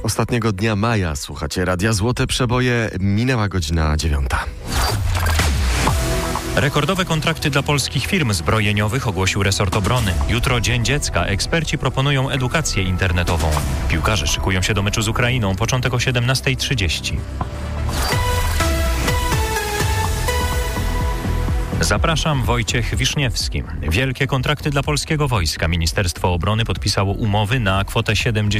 Ostatniego dnia maja słuchacie Radia Złote Przeboje. Minęła godzina 9. Rekordowe kontrakty dla polskich firm zbrojeniowych ogłosił resort obrony. Jutro Dzień Dziecka. Eksperci proponują edukację internetową. Piłkarze szykują się do meczu z Ukrainą. Początek o 17:30. Zapraszam, Wojciech Wiszniewski. Wielkie kontrakty dla polskiego wojska. Ministerstwo Obrony podpisało umowy na kwotę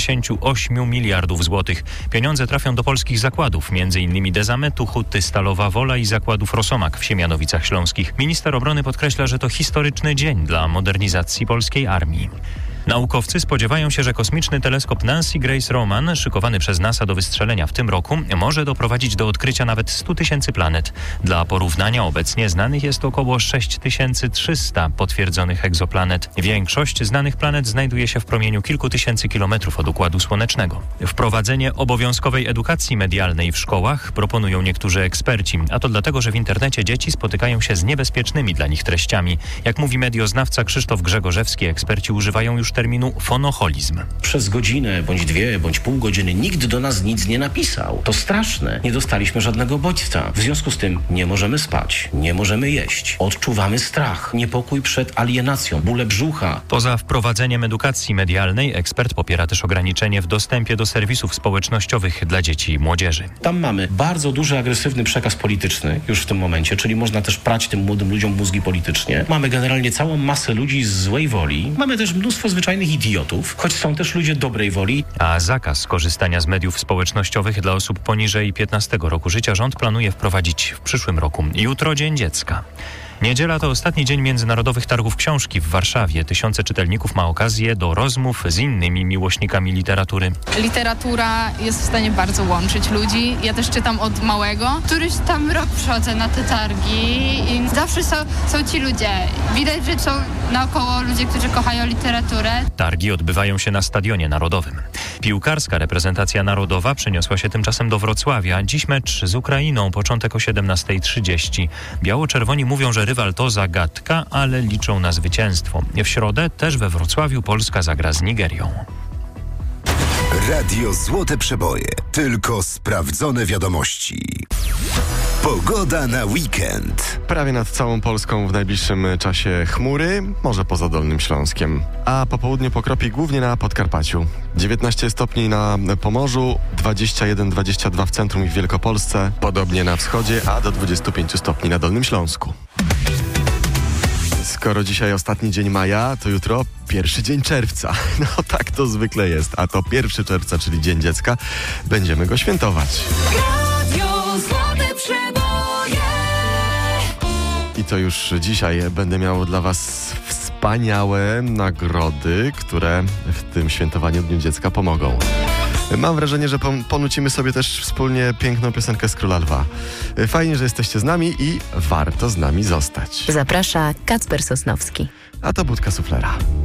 78 miliardów złotych. Pieniądze trafią do polskich zakładów, m.in. Dezametu, Huty, Stalowa Wola i zakładów Rosomak w Siemianowicach Śląskich. Minister obrony podkreśla, że to historyczny dzień dla modernizacji polskiej armii. Naukowcy spodziewają się, że kosmiczny teleskop Nancy Grace Roman, szykowany przez NASA do wystrzelenia w tym roku, może doprowadzić do odkrycia nawet 100 tysięcy planet. Dla porównania obecnie znanych jest około 6300 potwierdzonych egzoplanet. Większość znanych planet znajduje się w promieniu kilku tysięcy kilometrów od Układu Słonecznego. Wprowadzenie obowiązkowej edukacji medialnej w szkołach proponują niektórzy eksperci, a to dlatego, że w internecie dzieci spotykają się z niebezpiecznymi dla nich treściami. Jak mówi medioznawca Krzysztof Grzegorzewski, eksperci używają już terminu fonoholizm. Przez godzinę, bądź 2, bądź pół godziny nikt do nas nic nie napisał. To straszne. Nie dostaliśmy żadnego bodźca. W związku z tym nie możemy spać, nie możemy jeść. Odczuwamy strach, niepokój przed alienacją, bóle brzucha. Poza wprowadzeniem edukacji medialnej ekspert popiera też ograniczenie w dostępie do serwisów społecznościowych dla dzieci i młodzieży. Tam mamy bardzo duży, agresywny przekaz polityczny już w tym momencie, czyli można też prać tym młodym ludziom mózgi politycznie. Mamy generalnie całą masę ludzi z złej woli. Mamy też mnóstwo zwyczajnych idiotów, choć są też ludzie dobrej woli. A zakaz korzystania z mediów społecznościowych dla osób poniżej 15 roku życia rząd planuje wprowadzić w przyszłym roku. Jutro Dzień Dziecka. Niedziela to ostatni dzień Międzynarodowych Targów Książki w Warszawie. Tysiące czytelników ma okazję do rozmów z innymi miłośnikami literatury. Literatura jest w stanie bardzo łączyć ludzi. Ja też czytam od małego. Któryś tam rok przychodzę na te targi i zawsze są ci ludzie. Widać, że są naokoło ludzie, którzy kochają literaturę. Targi odbywają się na Stadionie Narodowym. Piłkarska reprezentacja narodowa przeniosła się tymczasem do Wrocławia. Dziś mecz z Ukrainą, początek o 17:30. Biało-czerwoni mówią, że rywal to zagadka, ale liczą na zwycięstwo. W środę też we Wrocławiu Polska zagra z Nigerią. Radio Złote Przeboje. Tylko sprawdzone wiadomości. Pogoda na weekend. Prawie nad całą Polską w najbliższym czasie chmury, może poza Dolnym Śląskiem. A po południu pokropi głównie na Podkarpaciu. 19 stopni na Pomorzu, 21-22 w centrum i w Wielkopolsce, podobnie na wschodzie, a do 25 stopni na Dolnym Śląsku. Skoro dzisiaj ostatni dzień maja, to jutro pierwszy dzień czerwca. No tak to zwykle jest. A to 1 czerwca, czyli Dzień Dziecka, będziemy go świętować. Radio Złote Przeboje. I to już dzisiaj będę miał dla Was wspaniałe nagrody, które w tym świętowaniu Dniu Dziecka pomogą. Mam wrażenie, że ponucimy sobie też wspólnie piękną piosenkę z Króla Lwa. Fajnie, że jesteście z nami i warto z nami zostać. Zaprasza Kacper Sosnowski. A to Budka Suflera.